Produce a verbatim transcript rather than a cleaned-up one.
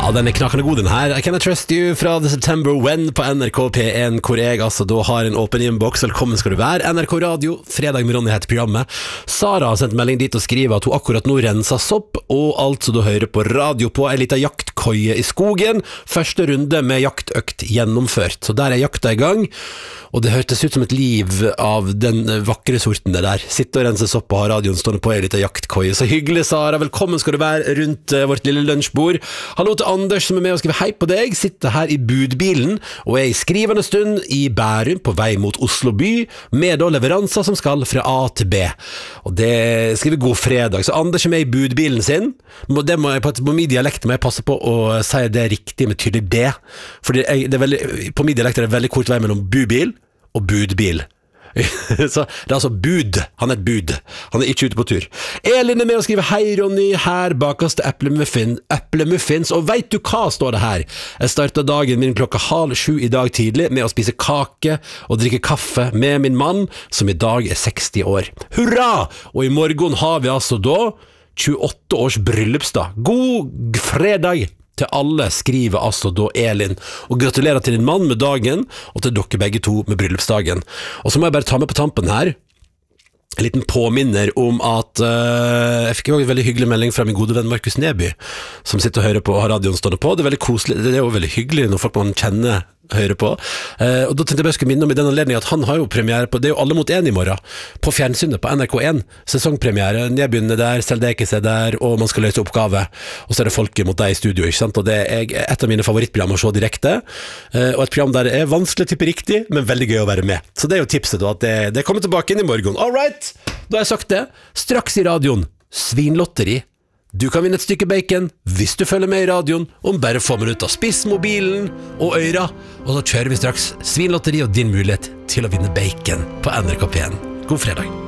Ja, den er knakende god den her. I Can I Trust You fra The September When på N R K P en, hvor jeg altså da har en åpen inbox. Velkommen skal du være. N R K Radio, fredag med Ronny heter programmet. Sara har sendt melding dit og skriver at hun akkurat nå renser sopp, og altså da hører på radio på en liten jaktkoie i skogen. Første runde med jaktøkt gjennomført. Så der er jakta i gang, og det hørtes ut som et liv av den vakre sorten det der. Sitte og rense sopp og ha radioen stående på en liten jaktkoie. Så hyggelig, Sara. Velkommen skal du være rundt uh, vårt lille lunsjbord. Hallo til Anders som er med og skriver hei på deg. Sitter her i budbilen og er i skrivende stund i Bærum på vei mot Oslo by, med da leveranser som skal fra A til B. Og det skriver god fredag. Så Anders er med i budbilen sin. Det må jeg på, på min dialekt må jeg passe på å si det riktig med tydelig D. For det er, det er veldig, på min dialekt er det veldig kort vei mellom bubil og budbil. Så det er altså bud, han er et bud. Han er ikke ute på tur. Elin er med og skriver hei Ronny, her bakast eplemuffin, eplemuffins. Og vet du hva står det her? Jeg startet dagen min klokka halv sju i dag tidlig med å spise kake og drikke kaffe med min mann, som i dag er seksti år. Hurra! Og i morgen har vi altså da tjueåtte års bryllupsdag. God fredag til alle, skriver altså da Elin. Og gratulerer til din mann med dagen, og til dere begge to med bryllupsdagen. Og så må jeg bare ta med på tampen her en liten påminner om at uh, jeg fikk jo en veldig hyggelig melding fra min gode venn Markus Neby, som sitter og hører på og har radioen stående på. Det er veldig koselig, det er jo veldig hyggelig når folk man kjenner hører på. Uh, og da tenkte jeg bare skulle minne om i den anledningen at han har jo premiere på, det er jo Alle mot en i morgen, på fjernsynet på N R K en, sesongpremiere. Nedbyen er der, Seldekis er der, og man skal løse oppgave. Og så er det folk mot deg i studio, ikke sant? Og det er et av mine favorittprogrammer å se direkte, uh, og et program der det er vanskelig å tippe riktig, men veldig gøy å være med. Så det er jo tipset da, at det, det kommer tilbake inn i morgen. All right! Da har jeg sagt det. Straks i radioen, svinlotteri. Du kan vinne et stykke bacon hvis du følger med i radioen om bare få minutter. Spiss mobilen og øyra, og så kjører vi straks svinlotteri og din mulighet til å vinne bacon på N R K P en. God fredag.